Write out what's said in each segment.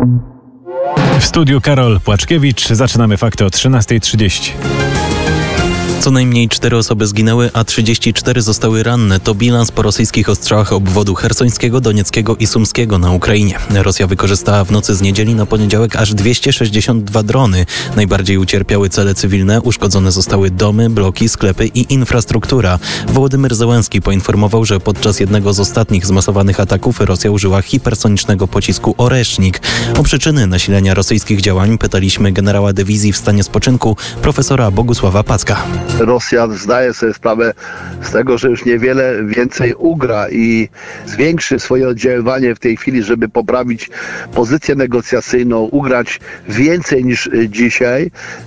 W studiu Karol Płaczkiewicz. Zaczynamy fakty o 13:30. Co najmniej 4 osoby zginęły, a 34 zostały ranne. To bilans po rosyjskich ostrzałach obwodu chersońskiego, donieckiego i sumskiego na Ukrainie. Rosja wykorzystała w nocy z niedzieli na poniedziałek aż 262 drony. Najbardziej ucierpiały cele cywilne, uszkodzone zostały domy, bloki, sklepy i infrastruktura. Wołodymyr Zełenski poinformował, że podczas jednego z ostatnich zmasowanych ataków Rosja użyła hipersonicznego pocisku Oresznik. O przyczyny nasilenia rosyjskich działań pytaliśmy generała dywizji w stanie spoczynku profesora Bogusława Packa. Rosja zdaje sobie sprawę z tego, że już niewiele więcej ugra i zwiększy swoje oddziaływanie w tej chwili, żeby poprawić pozycję negocjacyjną, ugrać więcej niż dzisiaj,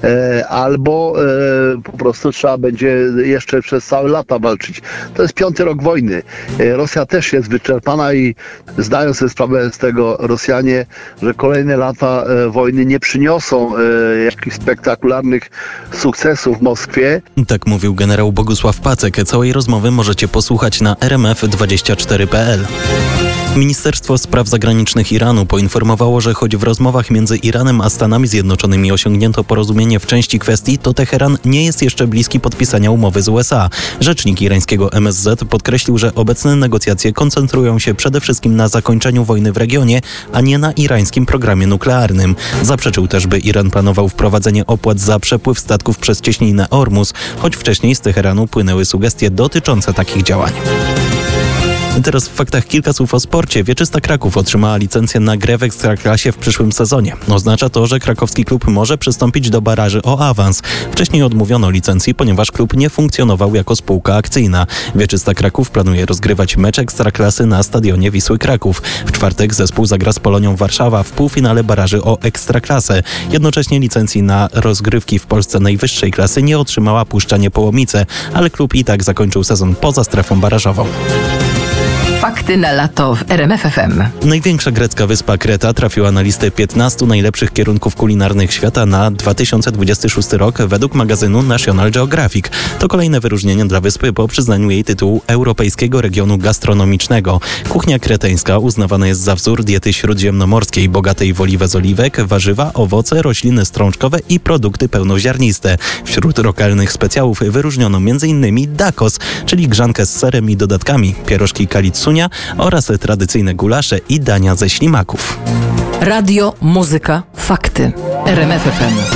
albo po prostu trzeba będzie jeszcze przez całe lata walczyć. To jest 5. rok wojny. Rosja też jest wyczerpana i zdają sobie sprawę z tego Rosjanie, że kolejne lata wojny nie przyniosą jakichś spektakularnych sukcesów w Moskwie. Tak mówił generał Bogusław Pacek. Całej rozmowy możecie posłuchać na rmf24.pl. Ministerstwo Spraw Zagranicznych Iranu poinformowało, że choć w rozmowach między Iranem a Stanami Zjednoczonymi osiągnięto porozumienie w części kwestii, to Teheran nie jest jeszcze bliski podpisania umowy z USA. Rzecznik irańskiego MSZ podkreślił, że obecne negocjacje koncentrują się przede wszystkim na zakończeniu wojny w regionie, a nie na irańskim programie nuklearnym. Zaprzeczył też, by Iran planował wprowadzenie opłat za przepływ statków przez cieśninę Ormus, choć wcześniej z Teheranu płynęły sugestie dotyczące takich działań. Teraz w faktach kilka słów o sporcie. Wieczysta Kraków otrzymała licencję na grę w Ekstraklasie w przyszłym sezonie. Oznacza to, że krakowski klub może przystąpić do baraży o awans. Wcześniej odmówiono licencji, ponieważ klub nie funkcjonował jako spółka akcyjna. Wieczysta Kraków planuje rozgrywać mecz Ekstraklasy na stadionie Wisły Kraków. W czwartek zespół zagra z Polonią Warszawa w półfinale baraży o Ekstraklasę. Jednocześnie licencji na rozgrywki w Polsce najwyższej klasy nie otrzymała Puszczanie Połomice, ale klub i tak zakończył sezon poza strefą barażową. Fakty na lato w RMF FM. Największa grecka wyspa Kreta trafiła na listę 15 najlepszych kierunków kulinarnych świata na 2026 rok według magazynu National Geographic. To kolejne wyróżnienie dla wyspy po przyznaniu jej tytułu Europejskiego Regionu Gastronomicznego. Kuchnia kreteńska uznawana jest za wzór diety śródziemnomorskiej, bogatej w oliwę z oliwek, warzywa, owoce, rośliny strączkowe i produkty pełnoziarniste. Wśród lokalnych specjałów wyróżniono m.in. dakos, czyli grzankę z serem i dodatkami, pierożki kalitsunia oraz tradycyjne gulasze i dania ze ślimaków. Radio, muzyka, fakty. RMF FM.